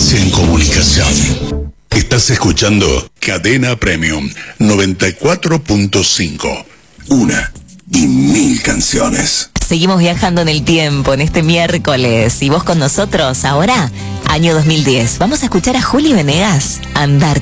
excelencia en comunicación. Estás escuchando Cadena Premium 94.5. Una y mil canciones. Seguimos viajando en el tiempo en este miércoles. Y vos con nosotros ahora, año 2010. Vamos a escuchar a Juli Venegas, Andar